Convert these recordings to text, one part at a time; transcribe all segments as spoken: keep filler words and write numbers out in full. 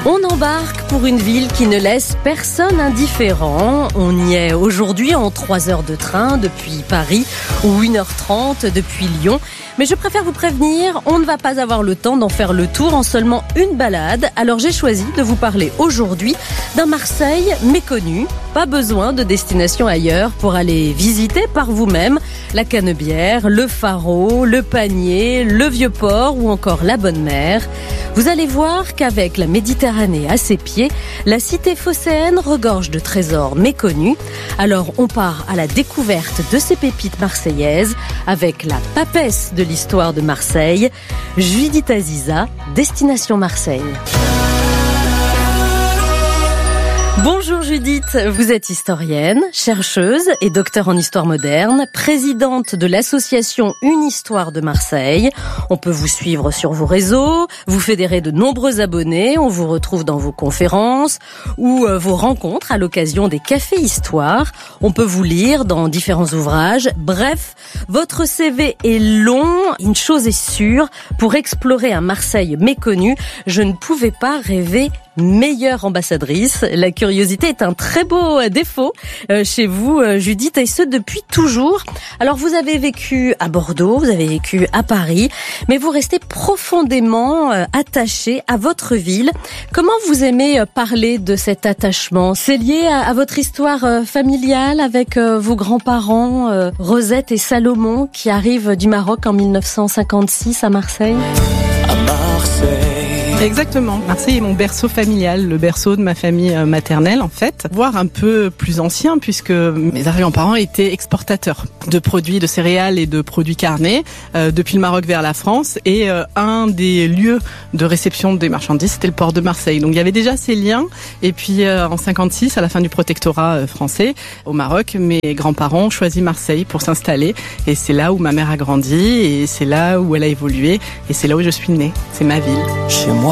On embarque pour une ville qui ne laisse personne indifférent. On y est aujourd'hui en trois heures de train depuis Paris ou une heure trente depuis Lyon. Mais je préfère vous prévenir, on ne va pas avoir le temps d'en faire le tour en seulement une balade. Alors j'ai choisi de vous parler aujourd'hui d'un Marseille méconnu. Pas besoin de destination ailleurs pour aller visiter par vous-même la Canebière, le Pharaon, le Panier, le Vieux-Port ou encore la Bonne Mère. Vous allez voir qu'avec la Méditerranée à ses pieds, la cité phocéenne regorge de trésors méconnus. Alors on part à la découverte de ces pépites marseillaises avec la papesse de l'histoire de Marseille, Judith Aziza, Destination Marseille. Bonjour Judith, vous êtes historienne, chercheuse et docteur en histoire moderne, présidente de l'association Une Histoire de Marseille. On peut vous suivre sur vos réseaux, vous fédérez de nombreux abonnés, on vous retrouve dans vos conférences ou vos rencontres à l'occasion des cafés histoire. On peut vous lire dans différents ouvrages. Bref, votre C V est long. Une chose est sûre, pour explorer un Marseille méconnu, je ne pouvais pas rêver meilleure ambassadrice. La curiosité est un très beau défaut euh, chez vous, euh, Judith, et ce depuis toujours. Alors, vous avez vécu à Bordeaux, vous avez vécu à Paris, mais vous restez profondément euh, attaché à votre ville. Comment vous aimez euh, parler de cet attachement ? C'est lié à, à votre histoire euh, familiale avec euh, vos grands-parents, euh, Rosette et Salomon, qui arrivent du Maroc en dix-neuf cent cinquante-six à Marseille ? À Marseille. Exactement. Marseille est mon berceau familial, le berceau de ma famille maternelle en fait, voire un peu plus ancien puisque mes arrière-grands-parents étaient exportateurs de produits de céréales et de produits carnés euh, depuis le Maroc vers la France et euh, un des lieux de réception des marchandises c'était le port de Marseille. Donc il y avait déjà ces liens et puis euh, en cinquante-six à la fin du protectorat euh, français au Maroc, mes grands-parents ont choisi Marseille pour s'installer et c'est là où ma mère a grandi et c'est là où elle a évolué et c'est là où je suis née. C'est ma ville. Chez moi.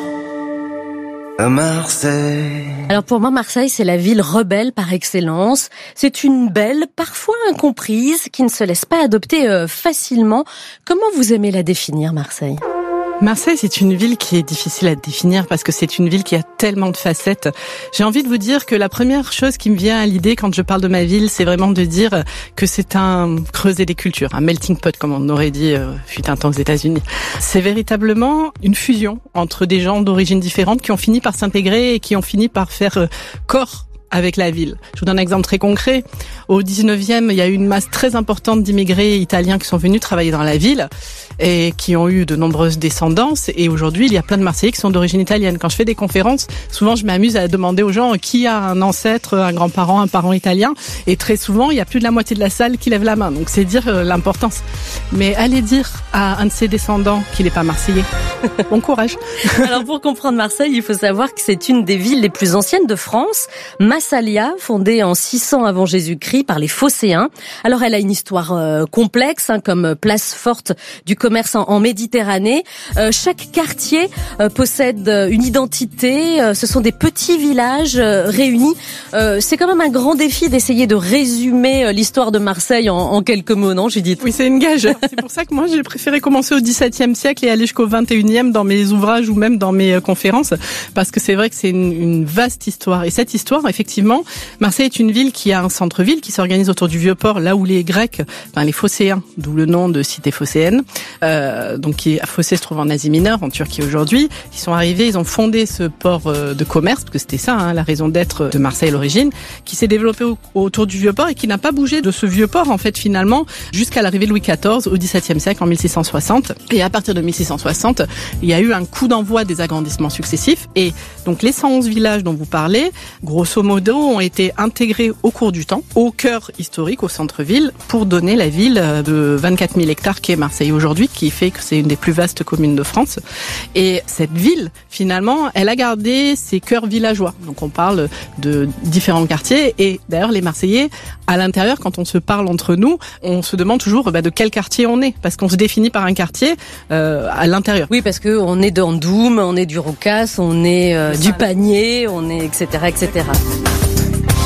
À Marseille. Alors pour moi, Marseille, c'est la ville rebelle par excellence. C'est une belle, parfois incomprise, qui ne se laisse pas adopter euh, facilement. Comment vous aimez la définir, Marseille ? Marseille, c'est une ville qui est difficile à définir parce que c'est une ville qui a tellement de facettes. J'ai envie de vous dire que la première chose qui me vient à l'idée quand je parle de ma ville, c'est vraiment de dire que c'est un creuset des cultures, un melting pot, comme on aurait dit euh, fut un temps aux États-Unis. C'est véritablement une fusion entre des gens d'origines différentes qui ont fini par s'intégrer et qui ont fini par faire euh, corps avec la ville. Je vous donne un exemple très concret. Au dix-neuvième, il y a eu une masse très importante d'immigrés italiens qui sont venus travailler dans la ville et qui ont eu de nombreuses descendances. Et aujourd'hui, il y a plein de Marseillais qui sont d'origine italienne. Quand je fais des conférences, souvent je m'amuse à demander aux gens qui a un ancêtre, un grand-parent, un parent italien. Et très souvent, il y a plus de la moitié de la salle qui lève la main. Donc c'est dire euh, l'importance. Mais allez dire à un de ses descendants qu'il n'est pas marseillais. Bon courage. Alors pour comprendre Marseille, il faut savoir que c'est une des villes les plus anciennes de France. Massalia, fondée en six cents avant Jésus-Christ par les Phocéens. Alors elle a une histoire euh, complexe, hein, comme place forte du commerce en, en Méditerranée. Euh, chaque quartier euh, possède une identité. Euh, ce sont des petits villages euh, réunis. Euh, c'est quand même un grand défi d'essayer de résumer euh, l'histoire de Marseille en, en quelques mots, non, Judith ? Oui, c'est une gageure. C'est pour ça que moi j'ai préféré commencer au dix-septième siècle et aller jusqu'au vingt et unième dans mes ouvrages ou même dans mes euh, conférences, parce que c'est vrai que c'est une, une vaste histoire. Et cette histoire, effectivement, Marseille est une ville qui a un centre-ville qui s'organise autour du Vieux-Port, là où les Grecs, enfin les Phocéens, d'où le nom de cité phocéenne, euh, donc qui Phocée se trouve en Asie mineure, en Turquie aujourd'hui, ils sont arrivés, ils ont fondé ce port euh, de commerce, parce que c'était ça, hein, la raison d'être de Marseille à l'origine, qui s'est développé au, autour du Vieux-Port et qui n'a pas bougé de ce Vieux-Port, en fait, finalement, jusqu'à l'arrivée de Louis quatorze au dix-septième siècle, en mille six cent soixante. Et à partir de mille six cent soixante, il y a eu un coup d'envoi des agrandissements successifs. Et donc les cent onze villages dont vous parlez, grosso modo, ont été intégrés au cours du temps, au cœur historique, au centre-ville, pour donner la ville de vingt-quatre mille hectares qui est Marseille aujourd'hui, qui fait que c'est une des plus vastes communes de France. Et cette ville, finalement, elle a gardé ses cœurs villageois. Donc on parle de différents quartiers et d'ailleurs les Marseillais, à l'intérieur, quand on se parle entre nous, on se demande toujours bah, de quel quartier on est, parce qu'on se définit par un quartier euh, à l'intérieur. Oui, parce que on est d'Andoum, on est du Roucas, on est euh, du Panier, on est et cetera et cetera.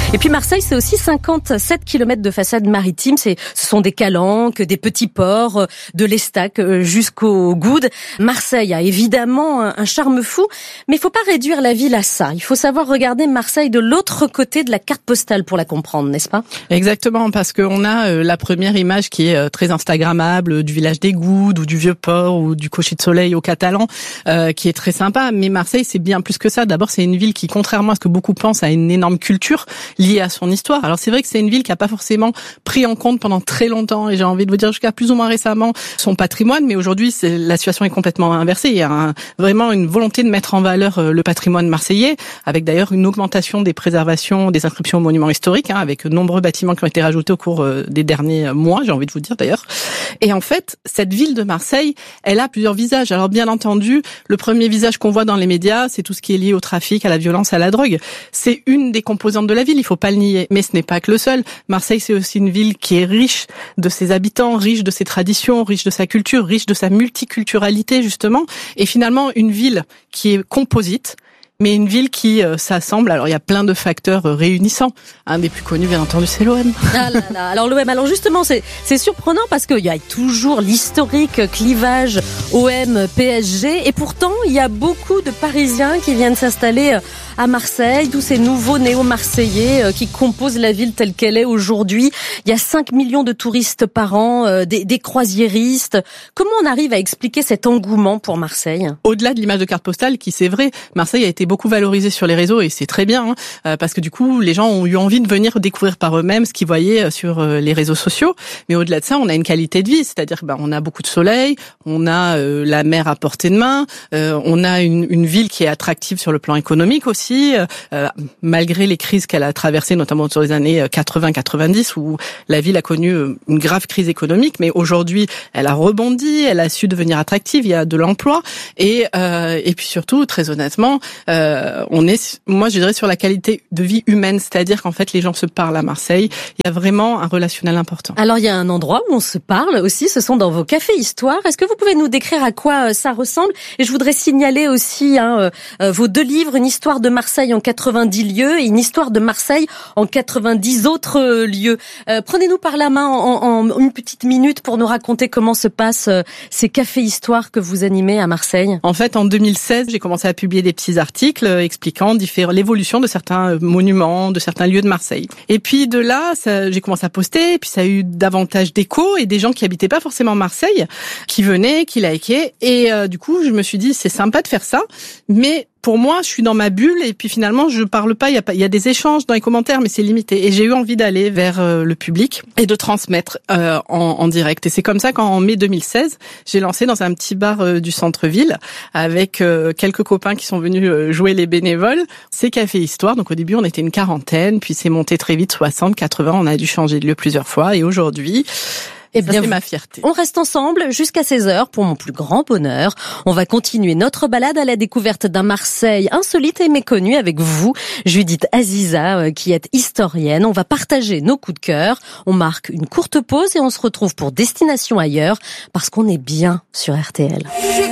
Et puis Marseille, c'est aussi cinquante-sept kilomètres de façade maritime. C'est, ce sont des calanques, des petits ports, de l'Estac jusqu'au Goudes. Marseille a évidemment un charme fou, mais il faut pas réduire la ville à ça. Il faut savoir regarder Marseille de l'autre côté de la carte postale pour la comprendre, n'est-ce pas? Exactement, parce qu'on a la première image qui est très instagrammable du village des Goudes ou du Vieux-Port ou du Cocher de Soleil au Catalan, euh, qui est très sympa. Mais Marseille, c'est bien plus que ça. D'abord, c'est une ville qui, contrairement à ce que beaucoup pensent, a une énorme culture liée à son histoire. Alors c'est vrai que c'est une ville qui a pas forcément pris en compte pendant très longtemps, et j'ai envie de vous dire jusqu'à plus ou moins récemment, son patrimoine. Mais aujourd'hui, c'est, la situation est complètement inversée. Il y a un, vraiment une volonté de mettre en valeur le patrimoine marseillais, avec d'ailleurs une augmentation des préservations, des inscriptions aux monuments historiques, hein, avec de nombreux bâtiments qui ont été rajoutés au cours des derniers mois, j'ai envie de vous dire d'ailleurs. Et en fait, cette ville de Marseille, elle a plusieurs visages. Alors bien entendu, le premier visage qu'on voit dans les médias, c'est tout ce qui est lié au trafic, à la violence, à la drogue. C'est une des composantes de la ville, il faut pas le nier. Mais ce n'est pas que le seul. Marseille, c'est aussi une ville qui est riche de ses habitants, riche de ses traditions, riche de sa culture, riche de sa multiculturalité, justement. Et finalement, une ville qui est composite, mais une ville qui euh, s'assemble. Alors il y a plein de facteurs euh, réunissants. Un des plus connus, bien entendu, c'est l'O M. Ah là là. Alors l'O M. Alors justement, c'est c'est surprenant parce qu'il y a toujours l'historique clivage O M P S G, et pourtant il y a beaucoup de Parisiens qui viennent s'installer à Marseille, tous ces nouveaux néo-marseillais qui composent la ville telle qu'elle est aujourd'hui. Il y a cinq millions de touristes par an, euh, des, des croisiéristes. Comment on arrive à expliquer cet engouement pour Marseille? Au-delà de l'image de carte postale, qui c'est vrai, Marseille a été beaucoup valorisée sur les réseaux, et c'est très bien, hein, parce que du coup, les gens ont eu envie de venir découvrir par eux-mêmes ce qu'ils voyaient sur les réseaux sociaux. Mais au-delà de ça, on a une qualité de vie, c'est-à-dire ben, on a beaucoup de soleil, on a euh, la mer à portée de main, euh, on a une, une ville qui est attractive sur le plan économique aussi, euh, malgré les crises qu'elle a traversées, notamment sur les années quatre-vingts quatre-vingt-dix, où la ville a connu une grave crise économique, mais aujourd'hui, elle a rebondi, elle a su devenir attractive, il y a de l'emploi, et euh, et puis surtout, très honnêtement, euh, on est, moi je dirais, sur la qualité de vie humaine, c'est-à-dire qu'en fait, les gens se parlent à Marseille, il y a vraiment un relationnel important. Alors, il y a un endroit où on se parle aussi, ce sont dans vos cafés histoires. Est-ce que vous pouvez nous décrire à quoi ça ressemble? Et je voudrais signaler aussi hein, euh, vos deux livres, une histoire de Marseille en quatre-vingt-dix lieux et une histoire de Marseille en quatre-vingt-dix autres lieux. Euh, prenez-nous par la main en, en une petite minute pour nous raconter comment se passent euh, ces cafés histoires que vous animez à Marseille. En fait, en deux mille seize, j'ai commencé à publier des petits articles expliquant l'évolution de certains monuments, de certains lieux de Marseille. Et puis de là, ça, j'ai commencé à poster, et puis ça a eu davantage d'écho, et des gens qui habitaient pas forcément Marseille, qui venaient, qui likaient, et euh, du coup, je me suis dit, c'est sympa de faire ça, mais pour moi, je suis dans ma bulle, et puis finalement, je parle pas. Il y a pas, il y a des échanges dans les commentaires, mais c'est limité. Et j'ai eu envie d'aller vers euh, le public et de transmettre euh, en, en direct. Et c'est comme ça qu'en mai deux mille seize, j'ai lancé dans un petit bar euh, du centre-ville avec euh, quelques copains qui sont venus euh, jouer les bénévoles. C'est Café Histoire. Donc au début, on était une quarantaine, puis c'est monté très vite, soixante, quatre-vingts. On a dû changer de lieu plusieurs fois, et aujourd'hui, Eh bien, ça, c'est ma fierté. On reste ensemble jusqu'à seize heures pour mon plus grand bonheur. On va continuer notre balade à la découverte d'un Marseille insolite et méconnu avec vous, Judith Aziza, qui est historienne. On va partager nos coups de cœur. On marque une courte pause et on se retrouve pour Destination Ailleurs, parce qu'on est bien sur R T L.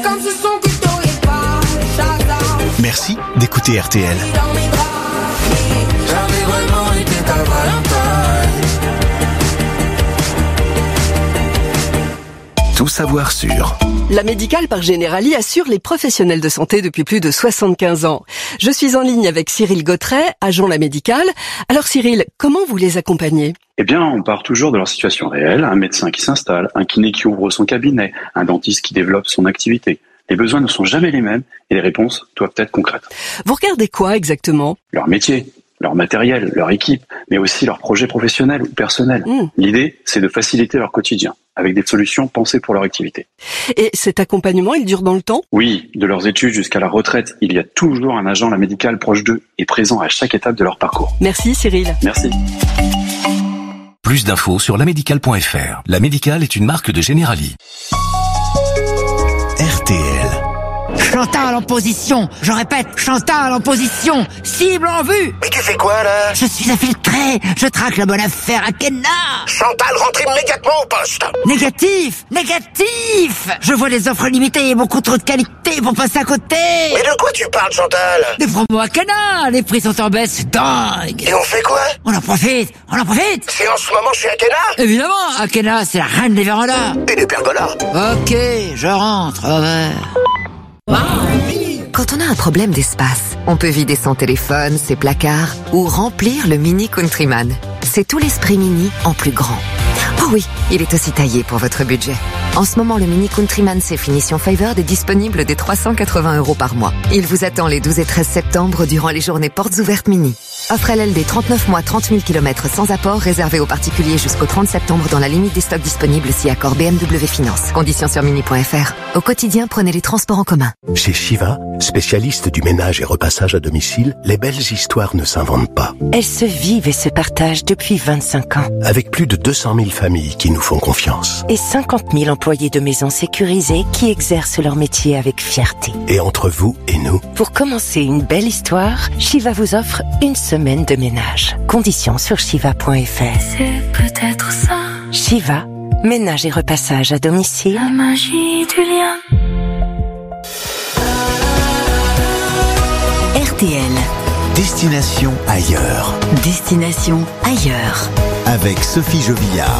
Merci d'écouter R T L. Tout savoir sur. La Médicale par Generali assure les professionnels de santé depuis plus de soixante-quinze ans. Je suis en ligne avec Cyril Gautret, agent La Médicale. Alors Cyril, comment vous les accompagnez ? Eh bien, on part toujours de leur situation réelle. Un médecin qui s'installe, un kiné qui ouvre son cabinet, un dentiste qui développe son activité. Les besoins ne sont jamais les mêmes et les réponses doivent être concrètes. Vous regardez quoi exactement ? Leur métier, leur matériel, leur équipe, mais aussi leur projet professionnel ou personnel. Mmh. L'idée, c'est de faciliter leur quotidien, avec des solutions pensées pour leur activité. Et cet accompagnement, il dure dans le temps ? Oui, de leurs études jusqu'à la retraite, il y a toujours un agent La Médicale proche d'eux et présent à chaque étape de leur parcours. Merci Cyril. Merci. Plus d'infos sur lamédicale point f r. La Médicale est une marque de Generali. R T L. Chantal en position. Je répète, Chantal en position. Cible en vue. Mais tu fais quoi, là? Je suis infiltré. Je traque la bonne affaire à Kenna. Chantal, rentre immédiatement au poste. Négatif, négatif. Je vois les offres limitées et beaucoup trop de qualité pour passer à côté. Mais de quoi tu parles, Chantal? Des promos à Kenna. Les prix sont en baisse, c'est dingue. Et on fait quoi? On en profite, on en profite. C'est en ce moment chez Akena? Évidemment, Akena, c'est la reine des vérandas. Et des pergolas. Ok, je rentre, over. Quand on a un problème d'espace, on peut vider son téléphone, ses placards ou remplir le Mini Countryman. C'est tout l'esprit Mini en plus grand. Oh oui, il est aussi taillé pour votre budget. En ce moment, le Mini Countryman C Finition Favored est disponible dès trois cent quatre-vingts euros par mois. Il vous attend les douze et treize septembre durant les journées portes ouvertes Mini. Offre L L D trente-neuf mois, trente mille kilomètres sans apport, réservé aux particuliers jusqu'au trente septembre dans la limite des stocks disponibles si accord B M W Finance. Conditions sur mini point F R. Au quotidien, prenez les transports en commun. Chez Shiva, spécialiste du ménage et repassage à domicile, les belles histoires ne s'inventent pas. Elles se vivent et se partagent depuis vingt-cinq ans. Avec plus de deux cent mille familles qui nous font confiance. Et cinquante mille employés de maisons sécurisées qui exercent leur métier avec fierté. Et entre vous et nous, pour commencer une belle histoire, Shiva vous offre une semaine de ménage. Conditions sur shiva point F R. C'est peut-être ça. Shiva, ménage et repassage à domicile. La magie du lien. R T L. Destination ailleurs. Destination ailleurs. Avec Sophie Jovillard.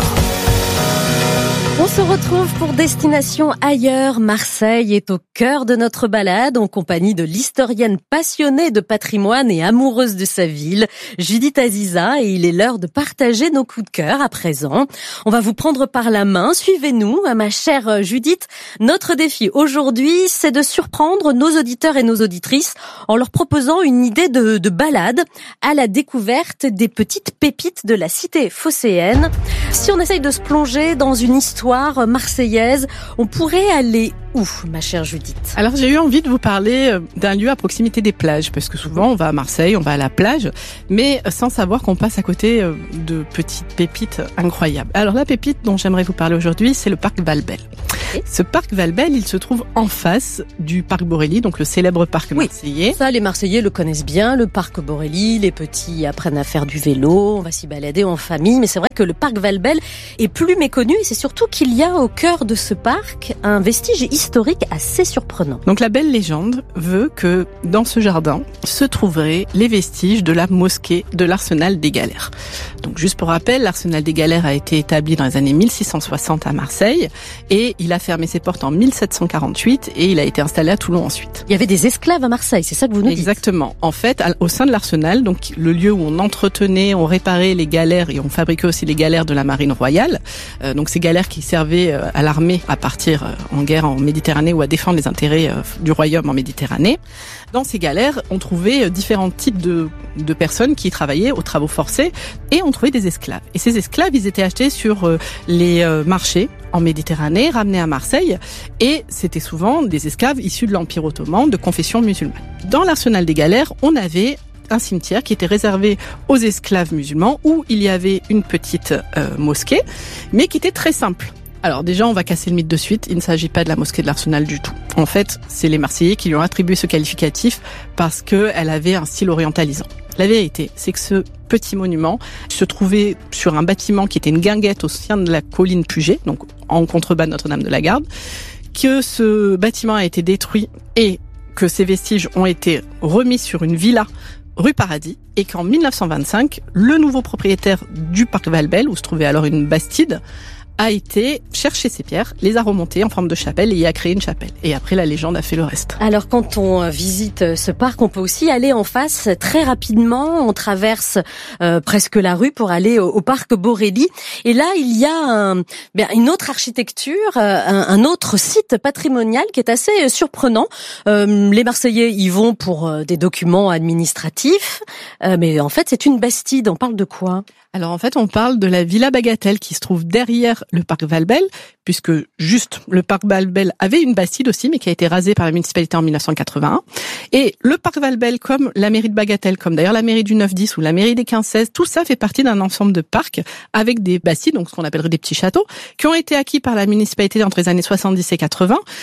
On se retrouve pour Destination ailleurs. Marseille est au cœur de notre balade en compagnie de l'historienne passionnée de patrimoine et amoureuse de sa ville, Judith Aziza, et il est l'heure de partager nos coups de cœur à présent. On va vous prendre par la main. Suivez-nous, ma chère Judith. Notre défi aujourd'hui, c'est de surprendre nos auditeurs et nos auditrices en leur proposant une idée de, de balade à la découverte des petites pépites de la cité phocéenne. Si on essaye de se plonger dans une histoire marseillaise, on pourrait aller où, ma chère Judith? Alors, j'ai eu envie de vous parler d'un lieu à proximité des plages, parce que souvent, on va à Marseille, on va à la plage, mais sans savoir qu'on passe à côté de petites pépites incroyables. Alors, la pépite dont j'aimerais vous parler aujourd'hui, c'est le parc Valbel. Okay. Ce parc Valbel, il se trouve en face du parc Borély, donc le célèbre parc oui, marseillais. Ça, les Marseillais le connaissent bien, le parc Borély, les petits apprennent à faire du vélo, on va s'y balader en famille, mais c'est vrai que le parc Valbel est plus méconnu, et c'est surtout qu'il y a au cœur de ce parc un vestige historique assez surprenant. Donc la belle légende veut que dans ce jardin se trouveraient les vestiges de la mosquée de l'Arsenal des Galères. Donc juste pour rappel, l'Arsenal des Galères a été établi dans les années mille six cent soixante à Marseille et il a fermé ses portes en mille sept cent quarante-huit et il a été installé à Toulon ensuite. Il y avait des esclaves à Marseille, c'est ça que vous nous dites? Exactement. En fait, au sein de l'Arsenal, donc le lieu où on entretenait, on réparait les galères et on fabriquait aussi les galères de la marine royale. Euh, donc ces galères qui servaient à l'armée à partir en guerre en Méditerranée ou à défendre les intérêts du royaume en Méditerranée. Dans ces galères, on trouvait différents types de, de personnes qui travaillaient aux travaux forcés et on trouvait des esclaves. Et ces esclaves, ils étaient achetés sur les marchés en Méditerranée, ramenés à Marseille et c'était souvent des esclaves issus de l'Empire ottoman de confession musulmane. Dans l'Arsenal des Galères, on avait un cimetière qui était réservé aux esclaves musulmans où il y avait une petite euh, mosquée, mais qui était très simple. Alors déjà, on va casser le mythe de suite, il ne s'agit pas de la mosquée de l'Arsenal du tout. En fait, c'est les Marseillais qui lui ont attribué ce qualificatif parce qu'elle avait un style orientalisant. La vérité, c'est que ce petit monument se trouvait sur un bâtiment qui était une guinguette au sein de la colline Puget, donc en contrebas de Notre-Dame de la Garde, que ce bâtiment a été détruit et que ses vestiges ont été remis sur une villa rue Paradis, et qu'en mille neuf cent vingt-cinq, le nouveau propriétaire du parc Valbel, où se trouvait alors une bastide, a été chercher ces pierres, les a remontées en forme de chapelle et y a créé une chapelle. Et après, la légende a fait le reste. Alors, quand on visite ce parc, on peut aussi aller en face très rapidement. On traverse euh, presque la rue pour aller au, au parc Borély. Et là, il y a un, bien, une autre architecture, euh, un, un autre site patrimonial qui est assez surprenant. Euh, les Marseillais y vont pour euh, des documents administratifs. Euh, mais en fait, c'est une bastide. On parle de quoi ? Alors en fait, on parle de la Villa Bagatelle qui se trouve derrière le parc Valbel, puisque juste le parc Valbel avait une bastide aussi, mais qui a été rasée par la municipalité en mille neuf cent quatre-vingt-un. Et le parc Valbel, comme la mairie de Bagatelle, comme d'ailleurs la mairie du neuf dix ou la mairie des quinze seize, tout ça fait partie d'un ensemble de parcs avec des bastides, donc ce qu'on appellerait des petits châteaux, qui ont été acquis par la municipalité entre les années soixante-dix et quatre-vingts.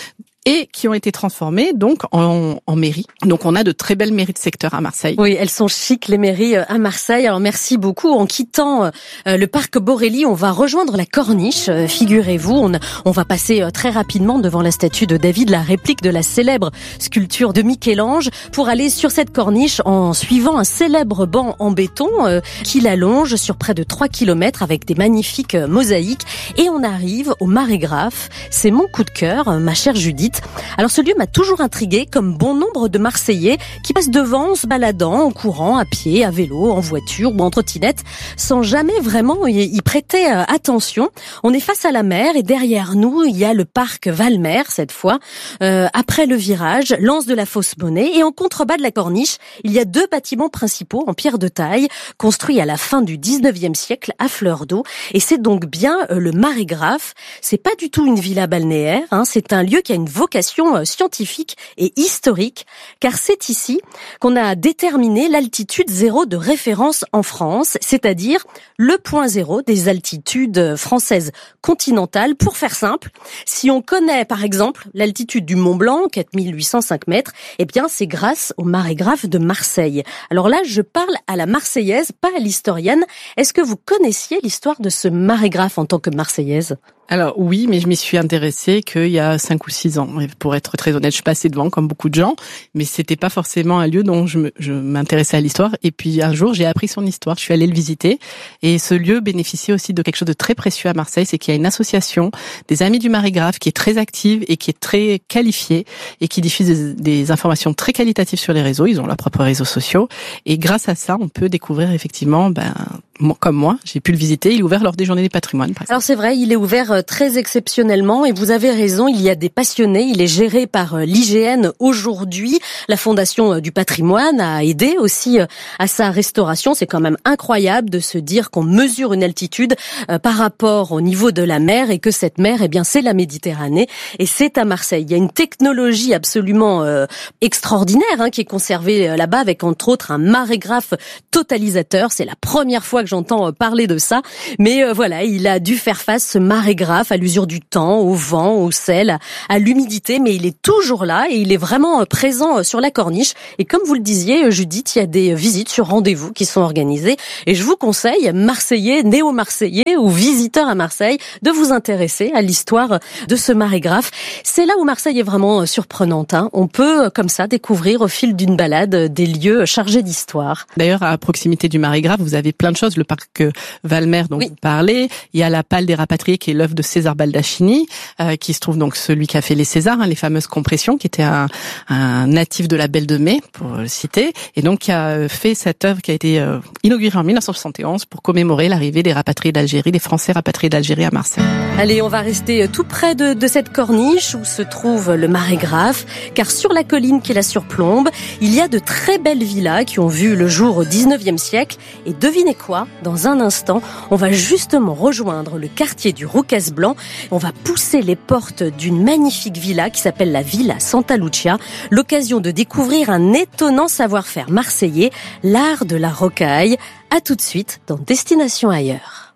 et qui ont été transformées donc en, en mairie. Donc on a de très belles mairies de secteur à Marseille. Oui, elles sont chic les mairies à Marseille. Alors merci beaucoup. En quittant euh, le parc Borély, on va rejoindre la Corniche. Euh, figurez-vous, on, on va passer euh, très rapidement devant la statue de David, la réplique de la célèbre sculpture de Michel-Ange, pour aller sur cette corniche en suivant un célèbre banc en béton euh, qui l'allonge sur près de trois kilomètres avec des magnifiques euh, mosaïques. Et on arrive au Marégraphe. C'est mon coup de cœur, euh, ma chère Judith. Alors ce lieu m'a toujours intriguée, comme bon nombre de Marseillais qui passent devant en se baladant, en courant, à pied, à vélo, en voiture ou en trottinette, sans jamais vraiment y prêter euh, attention. On est face à la mer et derrière nous, il y a le parc Valmer cette fois. Euh, après le virage, l'anse de la Fausse-Monnaie, et en contrebas de la corniche, il y a deux bâtiments principaux en pierre de taille, construits à la fin du dix-neuvième siècle à fleur d'eau. Et c'est donc bien euh, le Marégraphe. C'est pas du tout une villa balnéaire, hein, c'est un lieu qui a une vocation euh, scientifique et historique, car c'est ici qu'on a déterminé l'altitude zéro de référence en France, c'est-à-dire le point zéro des altitudes françaises continentales. Pour faire simple, si on connaît par exemple l'altitude du Mont Blanc, quatre mille huit cent cinq mètres, eh bien c'est grâce au Marégraphe de Marseille. Alors là, je parle à la Marseillaise, pas à l'historienne. Est-ce que vous connaissiez l'histoire de ce Marégraphe en tant que Marseillaise ? Alors oui, mais je m'y suis intéressée qu'il y a cinq ou six ans. Et pour être très honnête, je suis passée devant comme beaucoup de gens, mais c'était pas forcément un lieu dont je, me, je m'intéressais à l'histoire. Et puis un jour, j'ai appris son histoire. Je suis allée le visiter. Et ce lieu bénéficiait aussi de quelque chose de très précieux à Marseille, c'est qu'il y a une association des Amis du Marégraphe qui est très active et qui est très qualifiée et qui diffuse des, des informations très qualitatives sur les réseaux. Ils ont leurs propres réseaux sociaux. Et grâce à ça, on peut découvrir effectivement, ben, comme moi, j'ai pu le visiter. Il est ouvert lors des Journées du patrimoine. Alors c'est vrai, il est ouvert très exceptionnellement et vous avez raison, il y a des passionnés. Il est géré par l'I G N aujourd'hui. La Fondation du patrimoine a aidé aussi à sa restauration. C'est quand même incroyable de se dire qu'on mesure une altitude par rapport au niveau de la mer et que cette mer, eh bien, c'est la Méditerranée et c'est à Marseille. Il y a une technologie absolument euh, extraordinaire hein, qui est conservée là-bas avec entre autres un marégraphe totalisateur. C'est la première fois que j'entends parler de ça, mais euh, voilà, il a dû faire face, ce marégraphe, à l'usure du temps, au vent, au sel, à, à l'humidité, mais il est toujours là et il est vraiment présent sur la corniche. Et comme vous le disiez, Judith, il y a des visites sur rendez-vous qui sont organisées et je vous conseille, Marseillais, néo-Marseillais ou visiteurs à Marseille, de vous intéresser à l'histoire de ce marégraphe. C'est là où Marseille est vraiment surprenante. Hein. On peut, comme ça, découvrir au fil d'une balade des lieux chargés d'histoire. D'ailleurs, à proximité du marégraphe, vous avez plein de choses. Le parc Valmer dont oui. vous parlez. Il y a la Palle des Rapatriés qui est l'œuvre de César Baldacchini, euh, qui se trouve donc celui qui a fait les Césars, hein, les fameuses compressions, qui était un, un natif de la Belle de Mai, pour le citer, et donc qui a fait cette œuvre qui a été euh, inaugurée en mille neuf cent soixante et onze pour commémorer l'arrivée des rapatriés d'Algérie, des Français rapatriés d'Algérie à Marseille. Allez, on va rester tout près de, de cette corniche où se trouve le Marégraphe, car sur la colline qui la surplombe, il y a de très belles villas qui ont vu le jour au dix-neuvième siècle. Et devinez quoi ? Dans un instant, on va justement rejoindre le quartier du Roucas-Blanc. On va pousser les portes d'une magnifique villa qui s'appelle la Villa Santa Lucia. L'occasion de découvrir un étonnant savoir-faire marseillais, l'art de la rocaille. À tout de suite dans Destination Ailleurs.